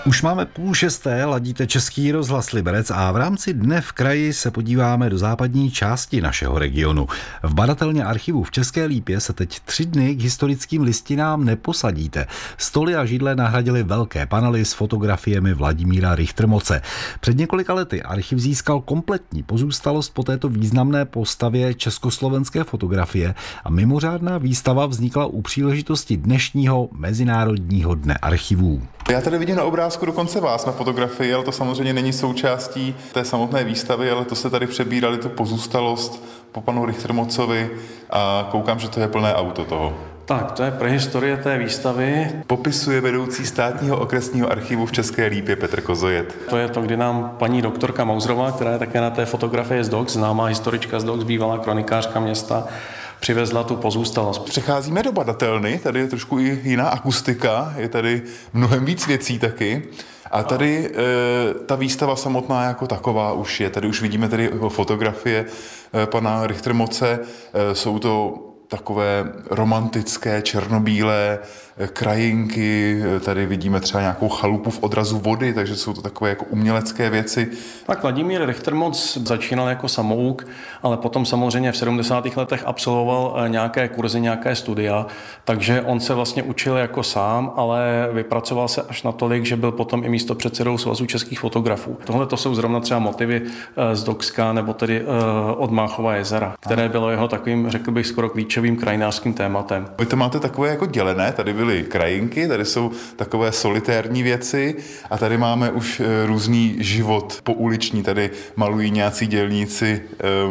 Už máme 5:30, ladíte Český rozhlas Liberec a v rámci Dne v kraji se podíváme do západní části našeho regionu. V badatelně archivu v České Lípě se teď 3 dny k historickým listinám neposadíte. Stoly a židle nahradily velké panely s fotografiemi Vladimíra Richtermoce. Před několika lety archiv získal kompletní pozůstalost po této významné postavě československé fotografie a mimořádná výstava vznikla u příležitosti dnešního Mezinárodního dne archivů. Já tady vidím na obrázku dokonce vás na fotografii, ale to samozřejmě není součástí té samotné výstavy, ale to se tady přebírali tu pozůstalost po panu Richtermocovi a koukám, že to je plné auto toho. Tak, to je prehistorie té výstavy. Popisuje vedoucí státního okresního archivu v České Lípě Petr Kozojet. To je to, kdy nám paní doktorka Mauzrová, která je také na té fotografii z DOX, známá historička z DOX, bývalá kronikářka města, přivezla tu pozůstalost. Přecházíme do badatelny, tady je trošku i jiná akustika, je tady mnohem víc věcí taky. A tady ta výstava samotná jako taková už je. Tady už vidíme tady fotografie pana Richtermoce. Jsou to takové romantické, černobílé krajinky, tady vidíme třeba nějakou chalupu v odrazu vody, takže jsou to takové jako umělecké věci. Tak Vladimír Richtermoc začínal jako samouk, ale potom samozřejmě v 70. letech absolvoval nějaké kurzy, nějaké studia, takže on se vlastně učil jako sám, ale vypracoval se až natolik, že byl potom i místopředsedou Svazu českých fotografů. Tohle to jsou zrovna třeba motivy z Dokska nebo tedy od Máchova jezera, které bylo jeho takovým, řekl bych, skoro klíčovým krajinářským tématem. Vy to máte takové jako dělené, tady byly krajinky, tady jsou takové solitérní věci a tady máme už různý život pouliční, tady malují nějací dělníci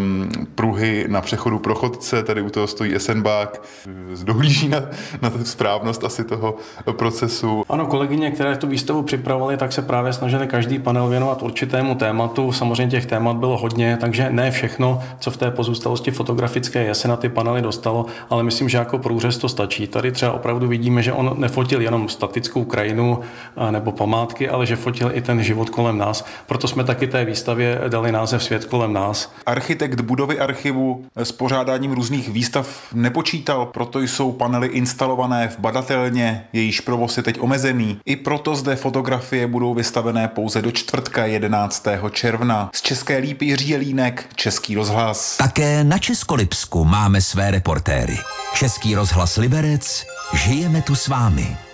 pruhy na přechodu pro chodce, tady u toho stojí esenbák, dohlíží na tu správnost asi toho procesu. Ano, kolegyně, které tu výstavu připravovaly, tak se právě snažili každý panel věnovat určitému tématu. Samozřejmě těch témat bylo hodně, takže ne všechno, co v té pozůstalosti fotografické je, se na ty panely dostalo, ale myslím, že jako průřez to stačí. Tady třeba opravdu vidíme, že on nefotil jenom statickou krajinu nebo památky, ale že fotil i ten život kolem nás. Proto jsme taky té výstavě dali název Svět kolem nás. Architekt budovy archivu s pořádáním různých výstav nepočítal, proto jsou panely instalované v badatelně, jejíž provoz je teď omezený. I proto zde fotografie budou vystavené pouze do čtvrtka 11. června. Z České Lípy Jiří Jelínek, Český rozhlas. Také na Českolipsku máme své reportéry. Český rozhlas Liberec, žijeme tu s vámi.